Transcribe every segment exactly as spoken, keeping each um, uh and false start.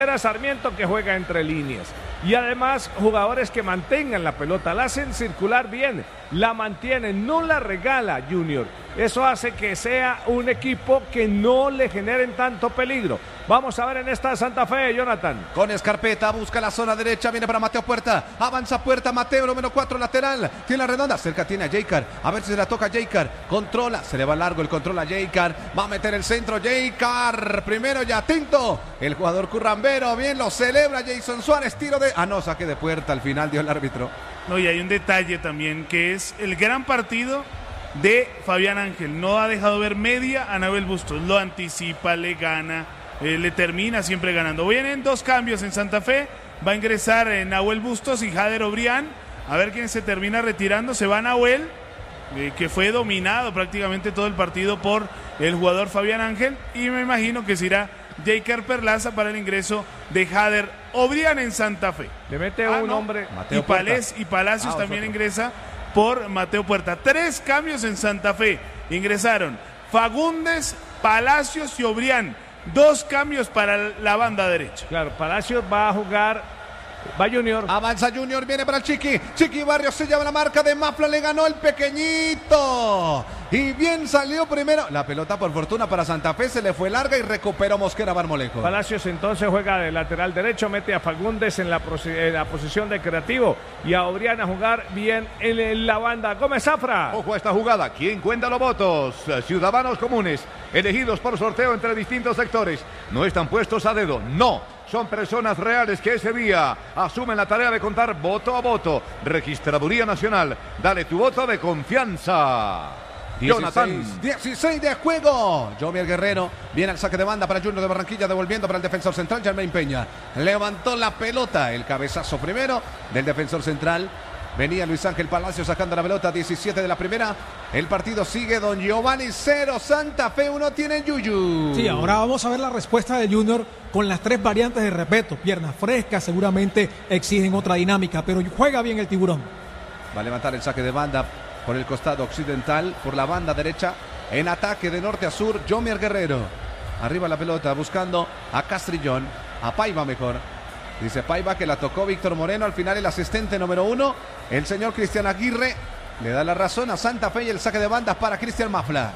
Sarmiento, que juega entre líneas, y además jugadores que mantengan la pelota, la hacen circular bien, la mantienen, no la regala Junior. Eso hace que sea un equipo que no le generen tanto peligro. Vamos a ver en esta Santa Fe, Jonathan. Con Escarpeta, busca la zona derecha, viene para Mateo Puerta, avanza Puerta, Mateo, número cuatro, lateral, tiene la redonda, cerca tiene a Jaycar, a ver si se la toca a Jaycar, controla, se le va largo el control a Jaycar, va a meter el centro Jaycar, primero ya Tinto, el jugador currambero, bien lo celebra Jason Suárez, tiro de... Ah, no, saque de Puerta, al final dio el árbitro. No, y hay un detalle también, que es el gran partido de Fabián Ángel, no ha dejado ver media a Nahuel Bustos, lo anticipa, le gana, eh, le termina siempre ganando. Vienen dos cambios en Santa Fe, va a ingresar eh, Nahuel Bustos y Jader Obrián, a ver quién se termina retirando. Se va Nahuel, eh, que fue dominado prácticamente todo el partido por el jugador Fabián Ángel, y me imagino que se irá Jaycar Perlaza para el ingreso de Jader Obrián en Santa Fe. Le mete ah, un no. hombre. Y, Palés, y Palacios ah, también otro. ingresa por Mateo Puerta. Tres cambios en Santa Fe. Ingresaron Fagundes, Palacios y Obrián. Dos cambios para la banda derecha. Claro, Palacios va a jugar, va Junior. Avanza Junior, viene para el Chiqui. Chiqui Barrios se lleva la marca de Mafla, le ganó el pequeñito. Y bien salió primero. La pelota por fortuna para Santa Fe, se le fue larga y recuperó Mosquera Marmolejo. Palacios entonces juega de lateral derecho, mete a Fagundes en la, en la posición de creativo y a Obrián a jugar bien en, en la banda. Gómez Zafra. Ojo a esta jugada. ¿Quién cuenta los votos? Ciudadanos comunes, elegidos por sorteo entre distintos sectores. No están puestos a dedo, no. Son personas reales que ese día asumen la tarea de contar voto a voto. Registraduría Nacional, dale tu voto de confianza. Jonathan. dieciséis de juego. Jovier Guerrero viene al saque de banda para Junior de Barranquilla, devolviendo para el defensor central Germain Peña. Levantó la pelota, el cabezazo primero del defensor central. Venía Luis Ángel Palacio sacando la pelota, diecisiete de la primera. El partido sigue, don Giovanni, cero Santa Fe, uno tiene Yuyu. Sí, ahora vamos a ver la respuesta de Junior con las tres variantes de respeto. Piernas frescas seguramente exigen otra dinámica, pero juega bien el Tiburón. Va a levantar el saque de banda por el costado occidental, por la banda derecha, en ataque de norte a sur, Jomier Guerrero. Arriba la pelota, buscando a Castrillón, a Paiva mejor. Dice Paiva que la tocó Víctor Moreno, al final el asistente número uno, el señor Cristian Aguirre, le da la razón a Santa Fe y el saque de bandas para Cristian Mafla.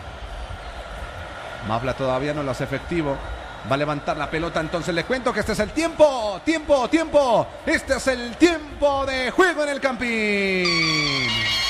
Mafla todavía no lo hace efectivo. Va a levantar la pelota, entonces le cuento que este es el tiempo, tiempo, tiempo. Este es el tiempo de juego en el Campín.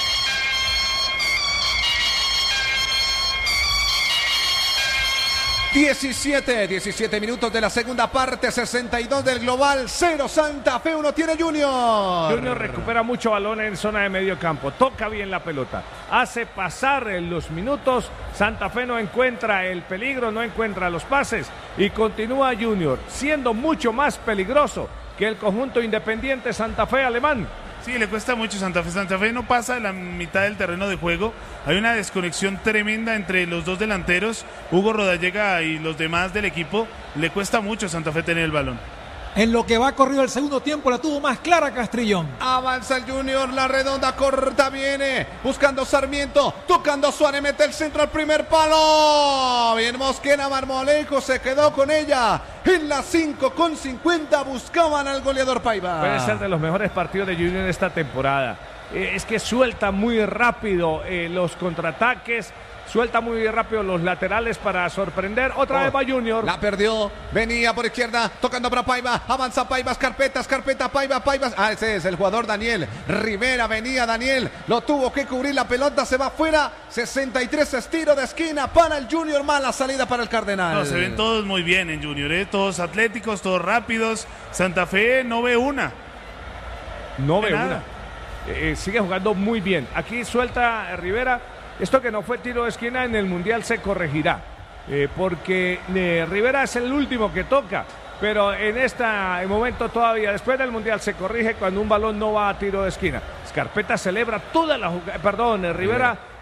diecisiete, diecisiete minutos de la segunda parte, sesenta y dos del global, cero Santa Fe, uno tiene Junior. Junior recupera mucho balón en zona de medio campo, toca bien la pelota, hace pasar en los minutos, Santa Fe no encuentra el peligro, no encuentra los pases y continúa Junior siendo mucho más peligroso que el conjunto Independiente Santa Fe alemán. Sí, le cuesta mucho Santa Fe. Santa Fe no pasa de la mitad del terreno de juego. Hay una desconexión tremenda entre los dos delanteros, Hugo Rodallega y los demás del equipo. Le cuesta mucho a Santa Fe tener el balón. En lo que va corrido el segundo tiempo la tuvo más clara Castrillón. Avanza el Junior, la redonda corta viene, buscando Sarmiento, tocando Suárez, mete el centro al primer palo. Bien Mosquera Marmolejo se quedó con ella. En las cinco con cincuenta buscaban al goleador Paiva. Puede ser de los mejores partidos de Junior esta temporada. Eh, es que suelta muy rápido eh, los contraataques. Suelta muy rápido los laterales para sorprender. Otra oh, vez va Junior. La perdió. Venía por izquierda. Tocando para Paiva. Avanza Paiva. Escarpeta. Escarpeta. Paiva. Paiva. Ah, ese es el jugador Daniel Rivera. Venía Daniel. Lo tuvo que cubrir la pelota. Se va afuera. sesenta y tres estiro de esquina para el Junior. Mala salida para el Cardenal. No, se ven todos muy bien en Junior. ¿eh? Todos atléticos, todos rápidos. Santa Fe no ve una. No ve una. Eh, sigue jugando muy bien. Aquí suelta Rivera. Esto que no fue tiro de esquina en el Mundial se corregirá, eh, porque eh, Rivera es el último que toca, pero en este momento todavía, después del Mundial, se corrige cuando un balón no va a tiro de esquina. Escarpeta celebra toda la jugada, perdón, eh, Rivera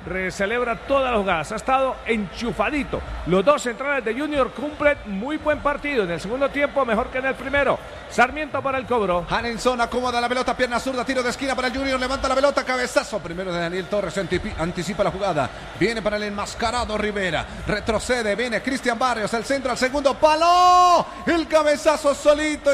celebra todas las jugadas. Ha estado enchufadito. Los dos centrales de Junior cumplen muy buen partido. En el segundo tiempo mejor que en el primero. Sarmiento para el cobro. Hanenson acomoda la pelota, pierna zurda, tiro de esquina para el Junior, levanta la pelota, cabezazo primero de Daniel Torres, anticipa la jugada, viene para el enmascarado Rivera, retrocede, viene Cristian Barrios, el centro al segundo palo, el cabezazo solito.